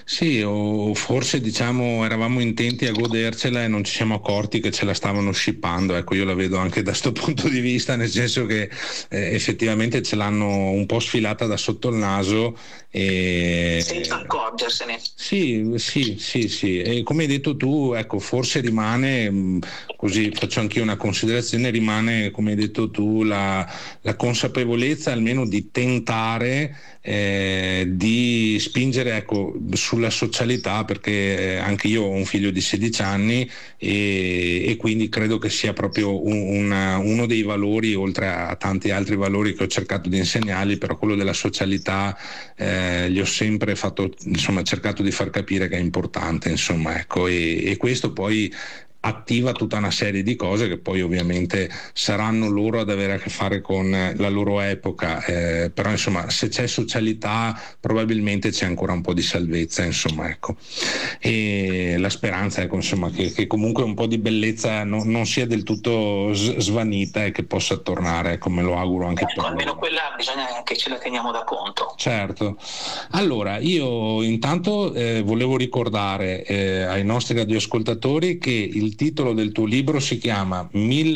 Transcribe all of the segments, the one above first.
Sì, o forse diciamo eravamo intenti a godercela e non ci siamo accorti che ce la stavano scippando. Ecco, io la vedo anche da questo punto di vista, nel senso che effettivamente ce l'hanno un po' sfilata da sotto il naso senza e accorgersene. sì, sì, sì, sì. E come hai detto tu, ecco, forse rimane, così faccio anch'io una considerazione, rimane, come hai detto tu, la consapevolezza almeno di tentare di spingere, ecco, sulla socialità, perché anche io ho un figlio di 16 anni e quindi credo che sia proprio uno dei valori, oltre a tanti altri valori che ho cercato di insegnargli, però quello della socialità gli ho sempre fatto, insomma, cercato di far capire che è importante, insomma, ecco, e questo poi attiva tutta una serie di cose che poi ovviamente saranno loro ad avere a che fare con la loro epoca, però insomma se c'è socialità probabilmente c'è ancora un po' di salvezza, insomma, ecco. E la speranza, ecco, insomma, che comunque un po' di bellezza non sia del tutto svanita e che possa tornare, ecco, me lo auguro anche Ecco, per almeno loro. quella bisogna che ce la teniamo da conto. Certo, allora io intanto volevo ricordare ai nostri radioascoltatori che il titolo del tuo libro si chiama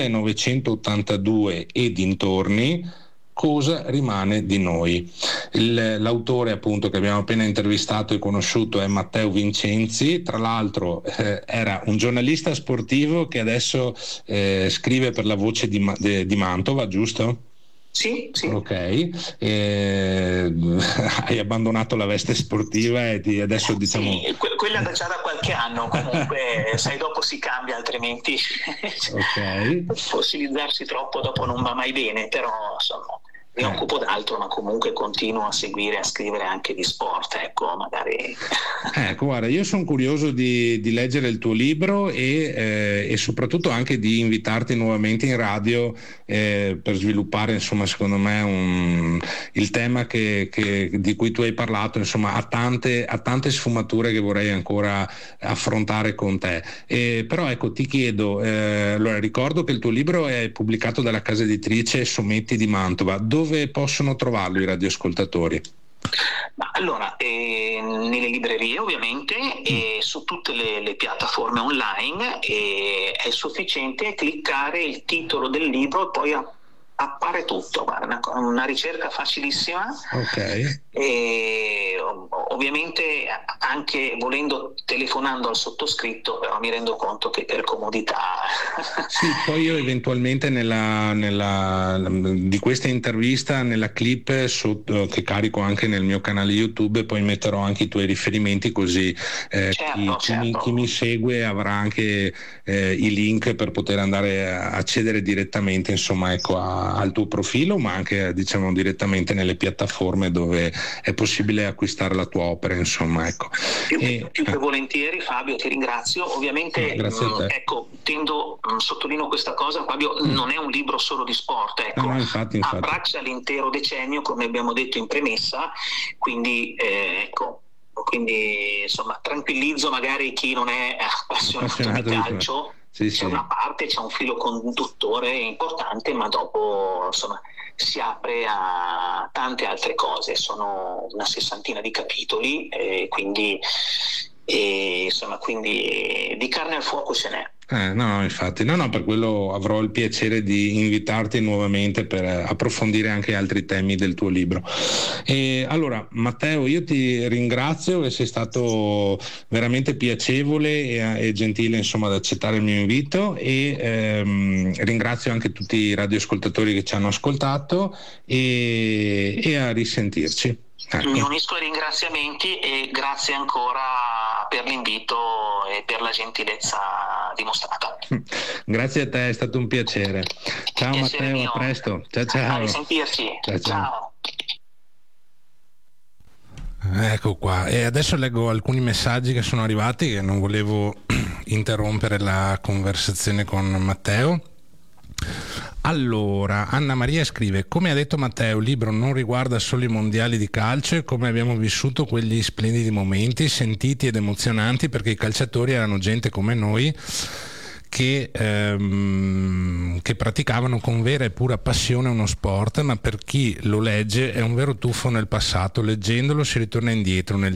1982 e dintorni, cosa rimane di noi? L'autore appunto che abbiamo appena intervistato e conosciuto è Matteo Vincenzi, tra l'altro era un giornalista sportivo che adesso scrive per la Voce di Mantova, giusto? Sì, sì. Ok, hai abbandonato la veste sportiva e adesso diciamo. Sì, quella già da qualche anno, comunque sai dopo si cambia, altrimenti Ok, fossilizzarsi troppo dopo non va mai bene, però insomma mi eh, occupo d'altro, ma comunque continuo a seguire, a scrivere anche di sport, ecco, magari. ecco, guarda, io sono curioso di leggere il tuo libro e soprattutto anche di invitarti nuovamente in radio per sviluppare, insomma, secondo me il tema di cui tu hai parlato, insomma, ha tante sfumature che vorrei ancora affrontare con te. Però ecco, ti chiedo, allora ricordo che il tuo libro è pubblicato dalla casa editrice Sometti di Mantova. Dove possono trovarlo i radioascoltatori? Ma allora, nelle librerie ovviamente Mm. e su tutte le piattaforme online è sufficiente cliccare il titolo del libro e poi appare tutto, guarda, una ricerca facilissima Ok. e ovviamente anche volendo telefonando al sottoscritto, però mi rendo conto che per comodità. Sì, poi io eventualmente di questa intervista, nella clip che carico anche nel mio canale YouTube, poi metterò anche i tuoi riferimenti così chi, Certo, chi mi certo. segue avrà anche i link per poter andare a accedere direttamente, insomma, ecco, al tuo profilo, ma anche diciamo direttamente nelle piattaforme dove è possibile acquistare la tua opera, insomma, ecco. Più che volentieri Fabio, ti ringrazio. No, Ovviamente, grazie a te. ecco, sottolineo questa cosa, Fabio, Mm. non è un libro solo di sport, No, ecco, no, infatti, infatti. abbraccia l'intero decennio, come abbiamo detto in premessa, quindi ecco. Quindi insomma tranquillizzo magari chi non è appassionato di Appassionato di te. calcio, Sì, c'è una sì. parte, c'è un filo conduttore importante, ma dopo insomma si apre a tante altre cose, sono una sessantina di capitoli, quindi di carne al fuoco ce n'è. No, no, infatti, no, no, per quello avrò il piacere di invitarti nuovamente per approfondire anche altri temi del tuo libro. E allora, Matteo, io ti ringrazio che sei stato veramente piacevole e gentile, insomma, ad accettare il mio invito e ringrazio anche tutti i radioascoltatori che ci hanno ascoltato e a risentirci. Mi Ecco. unisco ai ringraziamenti e grazie ancora per l'invito e per la gentilezza dimostrata. Grazie a te, è stato un piacere. Ciao Piacere Matteo, a mio. presto. Ciao A ciao. risentirci. Ciao ciao. Ciao. Ecco qua, e adesso leggo alcuni messaggi che sono arrivati, che non volevo interrompere la conversazione con Matteo. Allora, Anna Maria scrive: come ha detto Matteo, il libro non riguarda solo i mondiali di calcio e come abbiamo vissuto quegli splendidi momenti, sentiti ed emozionanti, perché i calciatori erano gente come noi che praticavano con vera e pura passione uno sport, ma per chi lo legge è un vero tuffo nel passato. Leggendolo si ritorna indietro nel